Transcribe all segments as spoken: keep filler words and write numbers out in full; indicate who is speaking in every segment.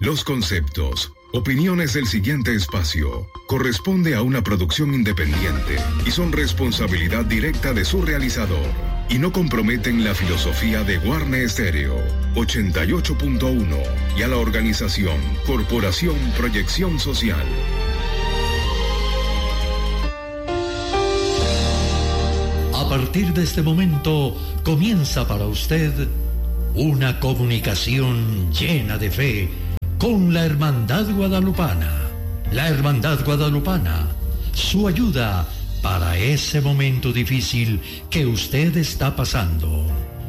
Speaker 1: Los conceptos, opiniones del siguiente espacio corresponde a una producción independiente y son responsabilidad directa de su realizador y no comprometen la filosofía de Guarne Estéreo ochenta y ocho punto uno y a la organización Corporación Proyección Social.
Speaker 2: A partir de este momento comienza para usted una comunicación llena de fe con la Hermandad Guadalupana. La Hermandad Guadalupana, su ayuda para ese momento difícil que usted está pasando.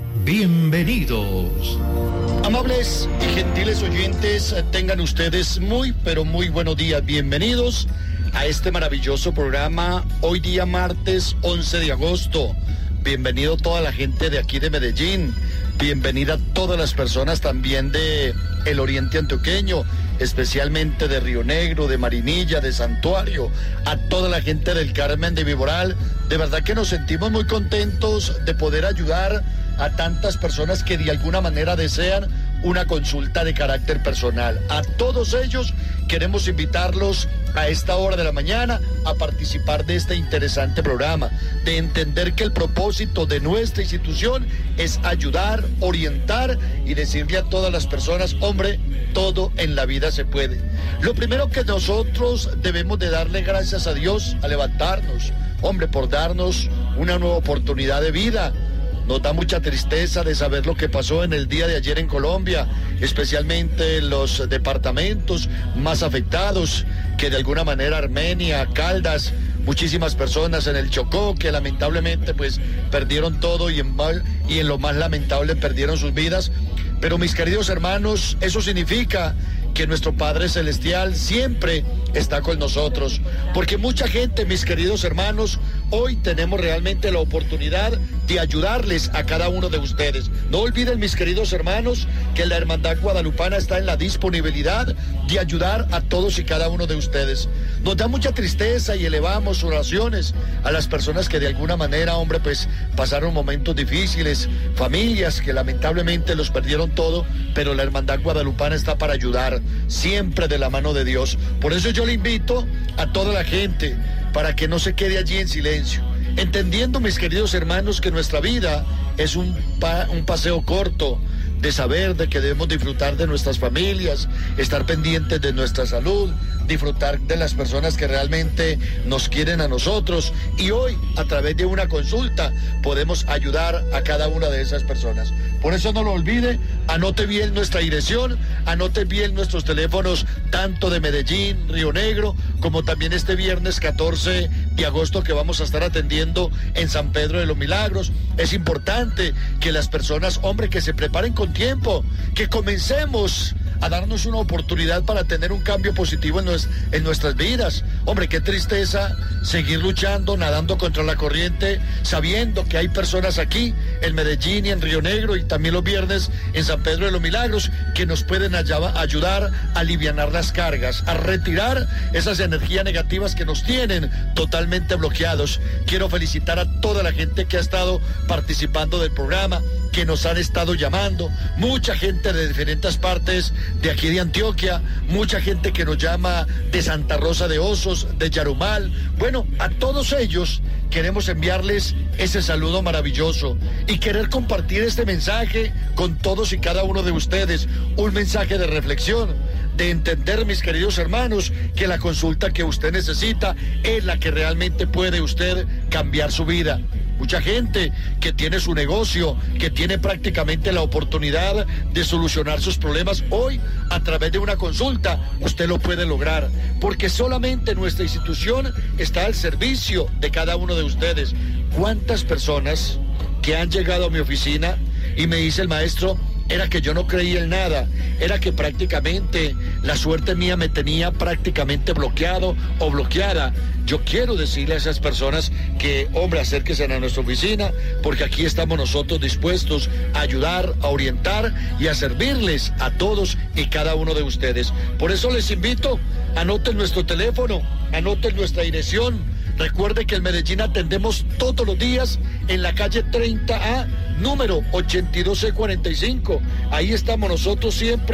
Speaker 2: Bienvenidos.
Speaker 3: Amables y gentiles oyentes, tengan ustedes muy, pero muy buenos días. Bienvenidos a este maravilloso programa, hoy día martes once de agosto. Bienvenido toda la gente de aquí de Medellín. Bienvenida a todas las personas también de el Oriente Antioqueño, especialmente de Río Negro, de Marinilla, de Santuario, a toda la gente del Carmen de Viboral. De verdad que nos sentimos muy contentos de poder ayudar a tantas personas que de alguna manera desean una consulta de carácter personal. A todos ellos queremos invitarlos a esta hora de la mañana a participar de este interesante programa, de entender que el propósito de nuestra institución es ayudar, orientar y decirle a todas las personas, hombre, todo en la vida se puede. Lo primero que nosotros debemos de darle gracias a Dios al levantarnos, hombre, por darnos una nueva oportunidad de vida. Nos da mucha tristeza de saber lo que pasó en el día de ayer en Colombia, especialmente los departamentos más afectados, que de alguna manera Armenia, Caldas, muchísimas personas en el Chocó, que lamentablemente pues perdieron todo y en, mal, y en lo más lamentable perdieron sus vidas. Pero mis queridos hermanos, eso significa que nuestro Padre Celestial siempre está con nosotros, porque mucha gente, mis queridos hermanos, hoy tenemos realmente la oportunidad de ayudarles a cada uno de ustedes. No olviden, mis queridos hermanos, que la Hermandad Guadalupana está en la disponibilidad de ayudar a todos y cada uno de ustedes. Nos da mucha tristeza y elevamos oraciones a las personas que de alguna manera, hombre, pues pasaron momentos difíciles, familias que lamentablemente los perdieron todo, pero la Hermandad Guadalupana está para ayudar, siempre de la mano de Dios. Por eso yo le invito a toda la gente para que no se quede allí en silencio, entendiendo, mis queridos hermanos, que nuestra vida es un, pa- un paseo corto, de saber de que debemos disfrutar de nuestras familias, estar pendientes de nuestra salud, disfrutar de las personas que realmente nos quieren a nosotros, y hoy a través de una consulta podemos ayudar a cada una de esas personas. Por eso no lo olvide, anote bien nuestra dirección, anote bien nuestros teléfonos tanto de Medellín, Río Negro, como también este viernes catorce de agosto que vamos a estar atendiendo en San Pedro de los Milagros. Es importante que las personas, hombre, que se preparen con tiempo, que comencemos a darnos una oportunidad para tener un cambio positivo en, nues- en nuestras vidas. Hombre, qué tristeza seguir luchando, nadando contra la corriente, sabiendo que hay personas aquí en Medellín y en Río Negro y también los viernes en San Pedro de los Milagros que nos pueden allá- ayudar a alivianar las cargas, a retirar esas energías negativas que nos tienen totalmente bloqueados. Quiero felicitar a toda la gente que ha estado participando del programa, que nos han estado llamando, mucha gente de diferentes partes de aquí de Antioquia, mucha gente que nos llama de Santa Rosa de Osos, de Yarumal. Bueno, a todos ellos queremos enviarles ese saludo maravilloso y querer compartir este mensaje con todos y cada uno de ustedes, un mensaje de reflexión, de entender, mis queridos hermanos, que la consulta que usted necesita es la que realmente puede usted cambiar su vida. Mucha gente que tiene su negocio, que tiene prácticamente la oportunidad de solucionar sus problemas, hoy a través de una consulta usted lo puede lograr, porque solamente nuestra institución está al servicio de cada uno de ustedes. ¿Cuántas personas que han llegado a mi oficina y me dice el maestro, era que yo no creía en nada, era que prácticamente la suerte mía me tenía prácticamente bloqueado o bloqueada? Yo quiero decirle a esas personas que, hombre, acérquense a nuestra oficina, porque aquí estamos nosotros dispuestos a ayudar, a orientar y a servirles a todos y cada uno de ustedes. Por eso les invito, anoten nuestro teléfono, anoten nuestra dirección. Recuerde que en Medellín atendemos todos los días en la calle treinta A, número ochenta y dos C cuarenta y cinco. Ahí estamos nosotros siempre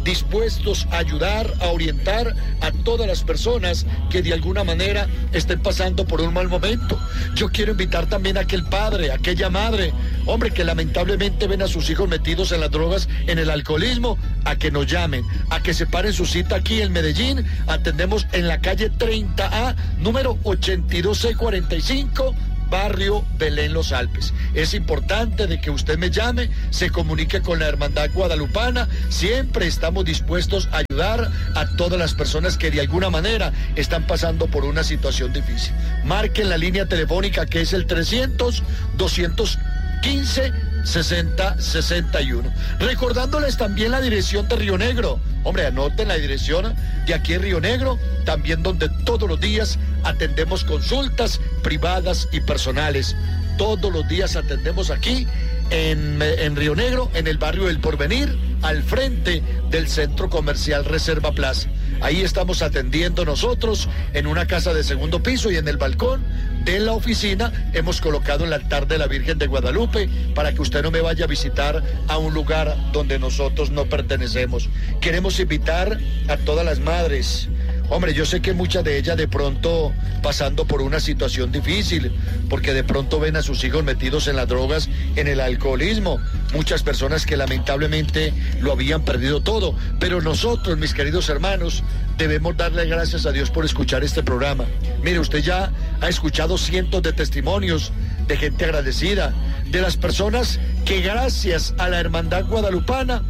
Speaker 3: dispuestos a ayudar, a orientar a todas las personas que de alguna manera estén pasando por un mal momento. Yo quiero invitar también a aquel padre, a aquella madre, hombre, que lamentablemente ven a sus hijos metidos en las drogas, en el alcoholismo, a que nos llamen, a que separen su cita aquí en Medellín. Atendemos en la calle treinta A, número ochenta y dos C cuarenta y cinco, barrio Belén Los Alpes. Es importante de que usted me llame, se comunique con la Hermandad Guadalupana. Siempre estamos dispuestos a ayudar a todas las personas que de alguna manera están pasando por una situación difícil. Marquen la línea telefónica que es el trescientos, doscientos quince, sesenta sesenta y uno. Recordándoles también la dirección de Río Negro. Hombre, anoten la dirección de aquí en Río Negro, también donde todos los días atendemos consultas privadas y personales. Todos los días atendemos aquí en, en Río Negro, en el barrio del Porvenir, al frente del Centro Comercial Reserva Plaza. Ahí estamos atendiendo nosotros en una casa de segundo piso, y en el balcón de la oficina hemos colocado el altar de la Virgen de Guadalupe para que usted no me vaya a visitar a un lugar donde nosotros no pertenecemos. Queremos invitar a todas las madres. Hombre, yo sé que muchas de ellas de pronto pasando por una situación difícil, porque de pronto ven a sus hijos metidos en las drogas, en el alcoholismo. Muchas personas que lamentablemente lo habían perdido todo. Pero nosotros, mis queridos hermanos, debemos darle gracias a Dios por escuchar este programa. Mire, usted ya ha escuchado cientos de testimonios de gente agradecida, de las personas que gracias a la Hermandad Guadalupana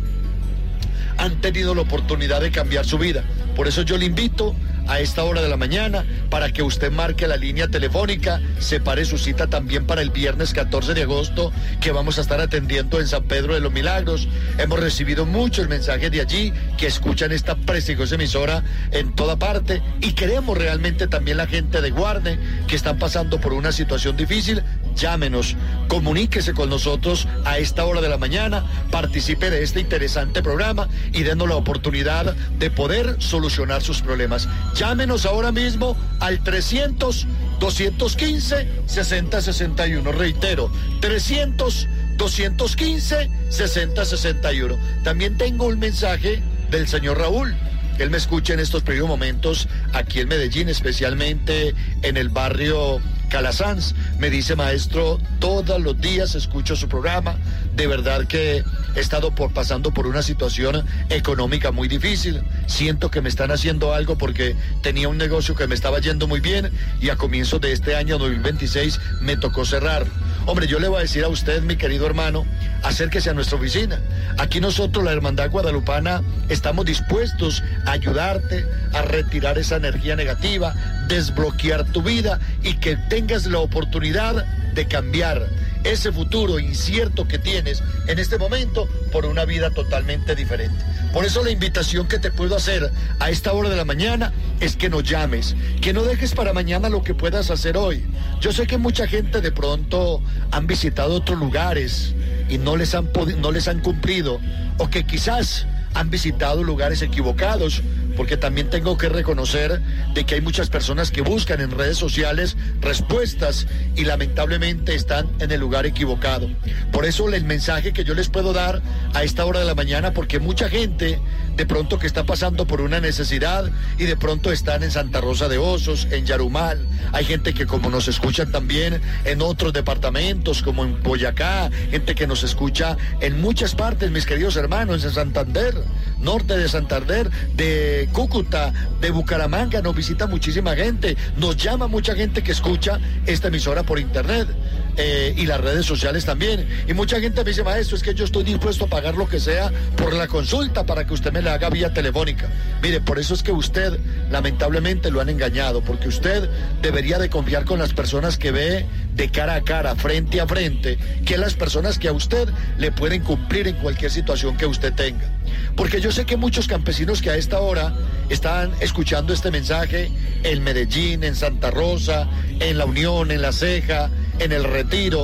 Speaker 3: han tenido la oportunidad de cambiar su vida. Por eso yo le invito a esta hora de la mañana para que usted marque la línea telefónica, separe su cita también para el viernes catorce de agosto, que vamos a estar atendiendo en San Pedro de los Milagros. Hemos recibido muchos mensajes de allí que escuchan esta prestigiosa emisora en toda parte, y queremos realmente también la gente de Guarne que están pasando por una situación difícil. Llámenos, comuníquese con nosotros a esta hora de la mañana, participe de este interesante programa y denos la oportunidad de poder solucionar sus problemas. Llámenos ahora mismo al trescientos, doscientos quince, sesenta sesenta y uno. Reitero, trescientos, doscientos quince, sesenta sesenta y uno. También tengo un mensaje del señor Raúl. Él me escucha en estos primeros momentos aquí en Medellín, especialmente en el barrio Calasanz. Me dice: maestro, todos los días escucho su programa. De verdad que he estado por, pasando por una situación económica muy difícil. Siento que me están haciendo algo porque tenía un negocio que me estaba yendo muy bien y a comienzos de este año dos mil veintiséis me tocó cerrar. Hombre, yo le voy a decir a usted, mi querido hermano, acérquese a nuestra oficina. Aquí nosotros, la Hermandad Guadalupana, estamos dispuestos a ayudarte a retirar esa energía negativa, desbloquear tu vida y que tengas la oportunidad de cambiar ese futuro incierto que tienes en este momento por una vida totalmente diferente. Por eso la invitación que te puedo hacer a esta hora de la mañana es que nos llames, que no dejes para mañana lo que puedas hacer hoy. Yo sé que mucha gente de pronto han visitado otros lugares y no les han podi- no les han cumplido, o que quizás han visitado lugares equivocados, porque también tengo que reconocer de que hay muchas personas que buscan en redes sociales respuestas y lamentablemente están en el lugar equivocado. Por eso el mensaje que yo les puedo dar a esta hora de la mañana, porque mucha gente de pronto que está pasando por una necesidad y de pronto están en Santa Rosa de Osos, en Yarumal, hay gente que como nos escuchan también en otros departamentos como en Boyacá, gente que nos escucha en muchas partes, mis queridos hermanos, en Santander, norte de Santander, de Cúcuta, de Bucaramanga, nos visita muchísima gente, nos llama mucha gente que escucha esta emisora por internet eh, y las redes sociales también, y mucha gente me dice: maestro, es que yo estoy dispuesto a pagar lo que sea por la consulta para que usted me la haga vía telefónica. Mire, por eso es que usted lamentablemente lo han engañado, porque usted debería de confiar con las personas que ve de cara a cara, frente a frente, que las personas que a usted le pueden cumplir en cualquier situación que usted tenga. Porque yo sé que muchos campesinos que a esta hora están escuchando este mensaje en Medellín, en Santa Rosa, en La Unión, en La Ceja, en El Retiro,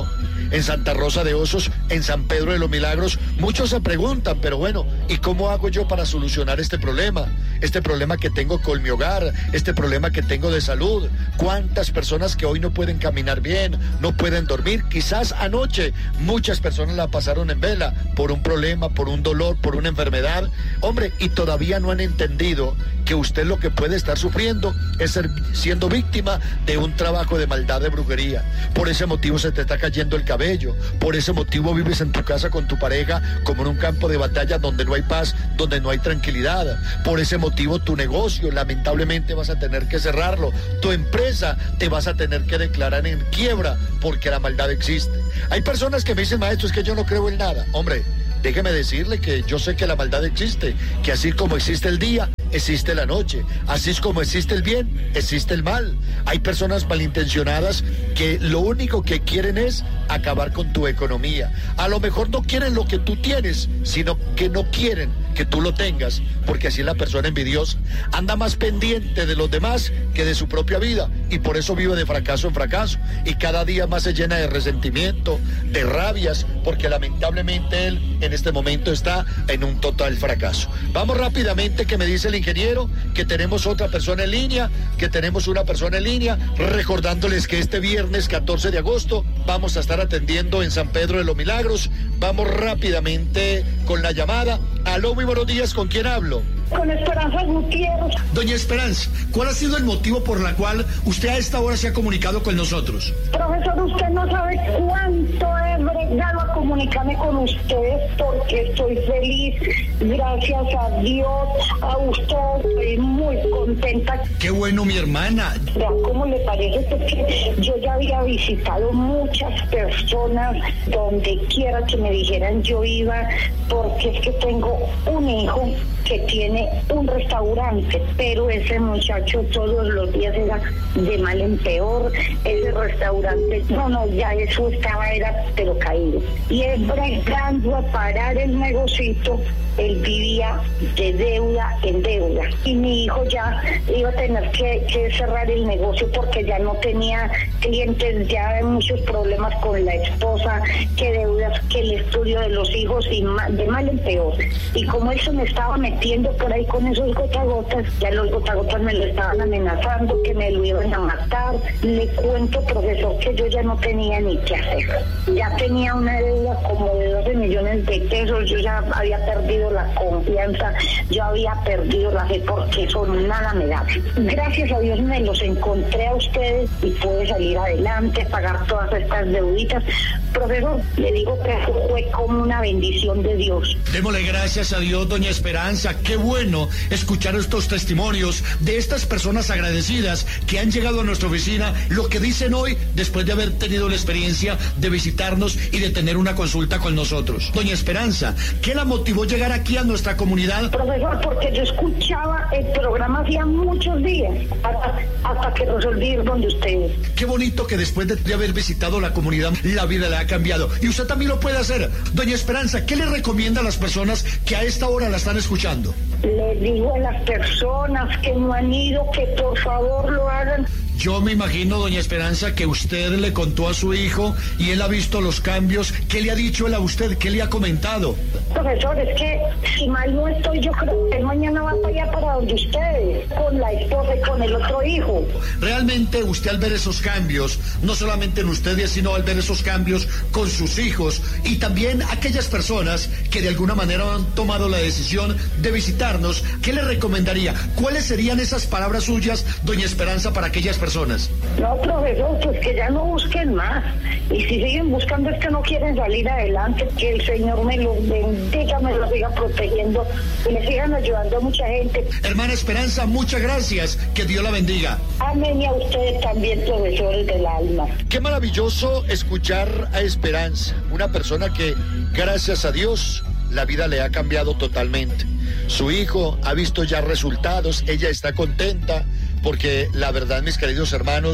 Speaker 3: en Santa Rosa de Osos, en San Pedro de los Milagros. Muchos se preguntan, pero bueno, ¿y cómo hago yo para solucionar este problema? Este problema que tengo con mi hogar, este problema que tengo de salud. ¿Cuántas personas que hoy no pueden caminar bien, no pueden dormir? Quizás anoche muchas personas la pasaron en vela por un problema, por un dolor, por una enfermedad. Hombre, y todavía no han entendido que usted lo que puede estar sufriendo es ser, siendo víctima de un trabajo de maldad, de brujería. Por ese motivo se te está cayendo el cabello, por ese motivo vives en tu casa con tu pareja como en un campo de batalla donde no hay paz, donde no hay tranquilidad. Por ese motivo tu negocio lamentablemente vas a tener que cerrarlo, tu empresa te vas a tener que declarar en quiebra porque la maldad existe. Hay personas que me dicen, maestro, es que yo no creo en nada. Hombre, déjeme decirle que yo sé que la maldad existe, que así como existe el día, existe la noche. Así es como existe el bien, existe el mal. Hay personas malintencionadas que lo único que quieren es acabar con tu economía. A lo mejor no quieren lo que tú tienes, sino que no quieren que tú lo tengas, porque así es la persona envidiosa. Anda más pendiente de los demás que de su propia vida, y por eso vive de fracaso en fracaso, y cada día más se llena de resentimiento, de rabias, porque lamentablemente él en este momento está en un total fracaso. Vamos rápidamente, que me dice el ingeniero que tenemos otra persona en línea, que tenemos una persona en línea, recordándoles que este viernes catorce de agosto vamos a estar atendiendo en San Pedro de los Milagros. Vamos rápidamente con la llamada. Aló, muy buenos días, ¿con quién hablo?
Speaker 4: Con Esperanza Gutiérrez.
Speaker 5: Doña Esperanza, ¿cuál ha sido el motivo por la cual usted a esta hora se ha comunicado con nosotros?
Speaker 4: Profesor, usted no sabe cuánto he bregado a comunicarme con ustedes porque estoy feliz. Gracias a Dios, a usted estoy muy contenta.
Speaker 5: Qué bueno, mi hermana.
Speaker 4: Vea, ¿cómo le parece? Porque yo ya había visitado muchas personas, donde quiera que me dijeran yo iba, porque es que tengo un hijo que tiene un restaurante, pero ese muchacho todos los días era de mal en peor. Ese restaurante, no, no, ya eso estaba, era pero caído. Y él bregando a parar el negocito, él vivía de deuda en deuda. Y mi hijo ya iba a tener que, que cerrar el negocio porque ya no tenía clientes, ya hay muchos problemas con la esposa, que deudas, que el estudio de los hijos, y de mal en peor. Y como él se me estaba metiendo por ahí con esos gotagotas, ya los gotagotas me lo estaban amenazando, que me lo iban a matar. Le cuento, profesor, que yo ya no tenía ni qué hacer. Ya tenía una deuda como de doce millones de pesos, yo ya había perdido la confianza, yo había perdido la fe, porque eso nada me daba. Gracias a Dios me los encontré a ustedes y pude salir adelante, pagar todas estas deuditas. Profesor, le digo que fue como una bendición de Dios.
Speaker 5: Démosle gracias a Dios, doña Esperanza. Qué bueno escuchar estos testimonios de estas personas agradecidas que han llegado a nuestra oficina, lo que dicen hoy después de haber tenido la experiencia de visitarnos y de tener una consulta con nosotros. Doña Esperanza, ¿qué la motivó llegar aquí a nuestra comunidad?
Speaker 4: Profesor, porque yo escuchaba el programa hacía muchos días, hasta, hasta que resolví ir donde ustedes.
Speaker 5: Qué bonito que después de haber visitado la comunidad, la vida le ha cambiado. Y usted también lo puede hacer. Doña Esperanza, ¿qué le recomienda a las personas que a esta hora la están escuchando?
Speaker 4: Le digo a las personas que no han ido que por favor lo hagan.
Speaker 5: Yo me imagino, doña Esperanza, que usted le contó a su hijo y él ha visto los cambios. ¿Qué le ha dicho él a usted? ¿Qué le ha comentado?
Speaker 4: Profesor, es que si mal no estoy, yo creo que mañana va para allá, para donde ustedes, con la esposa y con el otro hijo.
Speaker 5: Realmente usted, al ver esos cambios, no solamente en ustedes, sino al ver esos cambios con sus hijos y también aquellas personas que de alguna manera han tomado la decisión de visitarnos, ¿qué le recomendaría? ¿Cuáles serían esas palabras suyas, doña Esperanza, para aquellas personas?
Speaker 4: No, profesor, pues que ya no busquen más. Y si siguen buscando es que no quieren salir adelante. Que el Señor me los bendiga, me los siga protegiendo y me sigan ayudando a mucha gente.
Speaker 5: Hermana Esperanza, muchas gracias. Que Dios la bendiga.
Speaker 4: Amén, y a ustedes también, profesores del alma.
Speaker 3: Qué maravilloso escuchar a Esperanza, una persona que, gracias a Dios, la vida le ha cambiado totalmente. Su hijo ha visto ya resultados, ella está contenta, porque la verdad, mis queridos hermanos,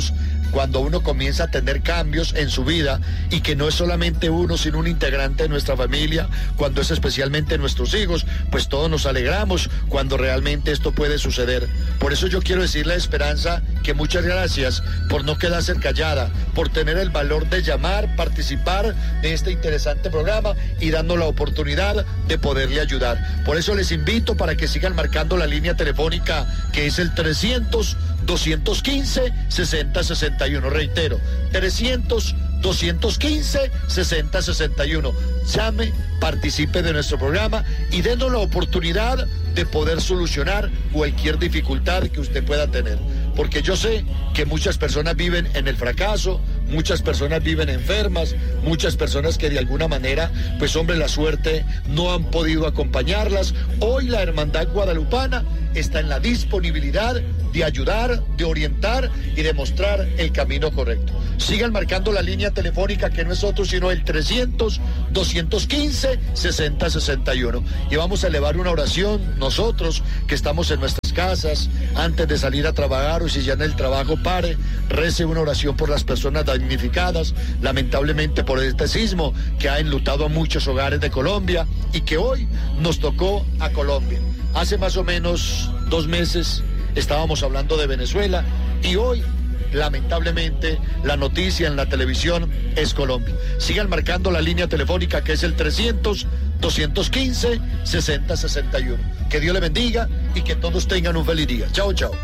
Speaker 3: cuando uno comienza a tener cambios en su vida y que no es solamente uno, sino un integrante de nuestra familia, cuando es especialmente nuestros hijos, pues todos nos alegramos cuando realmente esto puede suceder. Por eso yo quiero decirle a Esperanza que muchas gracias por no quedarse callada, por tener el valor de llamar, participar de este interesante programa y dando la oportunidad de poderle ayudar. Por eso les invito para que sigan marcando la línea telefónica que es el trescientos, doscientos quince, sesenta sesenta y uno. Reitero, trescientos, doscientos quince, sesenta sesenta y uno. Llame, participe de nuestro programa y denos la oportunidad de poder solucionar cualquier dificultad que usted pueda tener. Porque yo sé que muchas personas viven en el fracaso, muchas personas viven enfermas, muchas personas que de alguna manera, pues hombre, la suerte no han podido acompañarlas. Hoy la Hermandad Guadalupana está en la disponibilidad de ayudar, de orientar y de mostrar el camino correcto. Sigan marcando la línea telefónica que no es otro sino el trescientos, doscientos quince, sesenta sesenta y uno. Y vamos a elevar una oración nosotros que estamos en nuestras casas, antes de salir a trabajar o si ya en el trabajo pare, rece una oración por las personas damnificadas, lamentablemente por este sismo que ha enlutado a muchos hogares de Colombia y que hoy nos tocó a Colombia. Hace más o menos dos meses estábamos hablando de Venezuela y hoy, lamentablemente, la noticia en la televisión es Colombia. Sigan marcando la línea telefónica que es el trescientos, doscientos quince, sesenta sesenta y uno. Que Dios le bendiga y que todos tengan un feliz día. Chao, chao.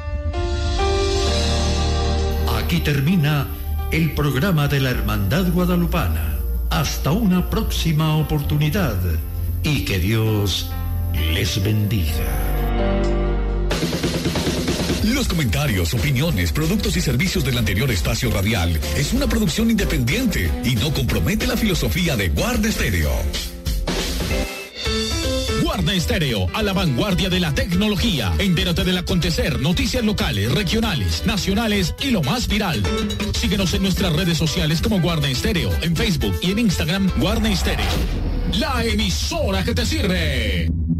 Speaker 2: Aquí termina el programa de la Hermandad Guadalupana. Hasta una próxima oportunidad y que Dios les bendiga.
Speaker 6: Los comentarios, opiniones, productos y servicios del anterior espacio radial es una producción independiente y no compromete la filosofía de Guarda Estéreo. Guarda Estéreo, a la vanguardia de la tecnología. Entérate del acontecer, noticias locales, regionales, nacionales y lo más viral. Síguenos en nuestras redes sociales como Guarda Estéreo, en Facebook y en Instagram Guarda Estéreo. La emisora que te sirve.